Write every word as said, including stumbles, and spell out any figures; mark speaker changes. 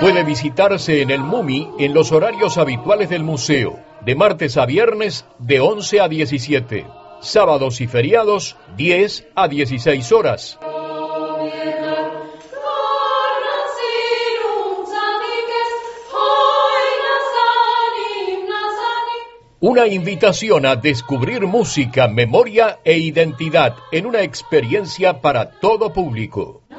Speaker 1: Puede visitarse en el Mumi en los horarios habituales del museo, de martes a viernes de once a diecisiete, sábados y feriados diez a dieciséis horas. Una invitación a descubrir música, memoria e identidad en una experiencia para todo público.